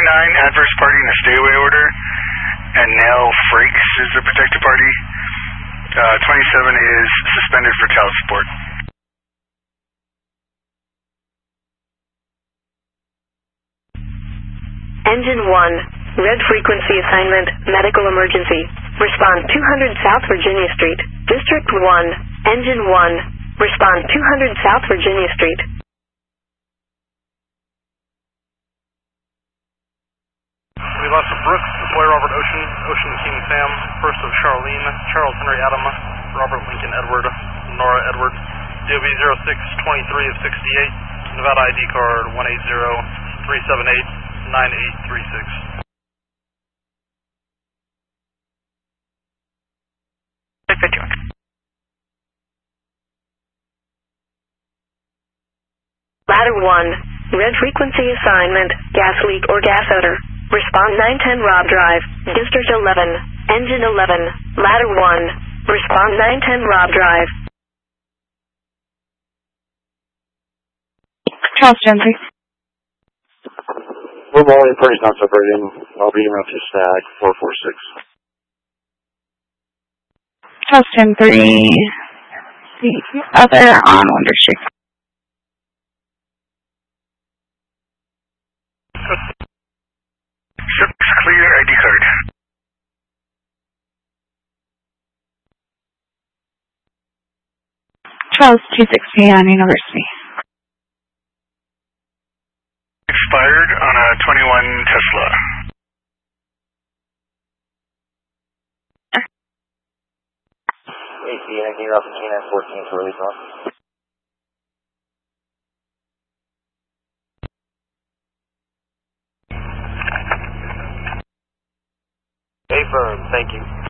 adverse party in a stay-away order, and Nell Frakes is the protected party. 27 is suspended for child support. Engine 1, red frequency assignment, medical emergency. Respond 200 South Virginia Street. District 1, Engine 1, respond 200 South Virginia Street. We lost a Brooks, Boy Robert Ocean, Ocean King Sam, First of Charlene, Charles Henry Adam, Robert Lincoln Edward, Nora Edward, DOB 0623 of 68, Nevada ID card 180-378-9836. Ladder 1, red frequency assignment, gas leak or gas odor. Respond 910 Rob Drive, District 11, Engine 11, Ladder 1, respond 910 Rob Drive. Charles Gentry. We're Molly, party's not separating. I'll be around to Stag 446. Charles Gentry. The other on Wonder Street. Clear ID card. Charles 260 on University. Expired on a 21 Tesla. AC, anything off of K9 14 for release on? Affirm, thank you.